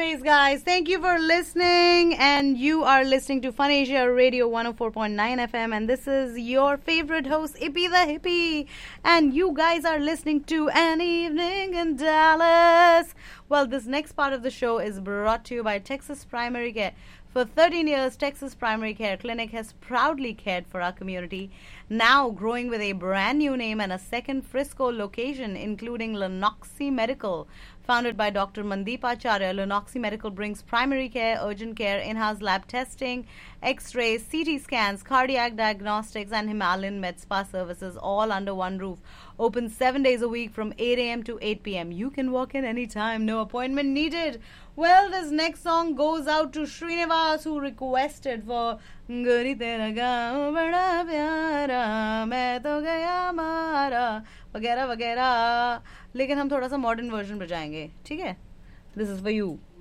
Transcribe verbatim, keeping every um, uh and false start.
worries, guys. Thank you for listening. And you are listening to Fun Asia Radio one oh four point nine F M. And this is your favorite host, Ippy the Hippie. And you guys are listening to An Evening in Dallas. Well, this next part of the show is brought to you by Texas Primary Care. For thirteen years, Texas Primary Care Clinic has proudly cared for our community, now growing with a brand new name and a second Frisco location, including Lenoxi Medical. Founded by Doctor Mandeep Acharya, Lenoxi Medical brings primary care, urgent care, in-house lab testing, X-rays, C T scans, cardiac diagnostics, and Himalayan Med Spa services all under one roof. Open seven days a week from eight a.m. to eight p.m. You can walk in anytime, no appointment needed. Well, this next song goes out to Srinivas, who requested for Gari Tera Gaon Bada Pyara, Main To Gaya Mara, वगैरह वगैरह. लेकिन हम थोड़ा सा modern version बजाएंगे, ठीक है? This is for you.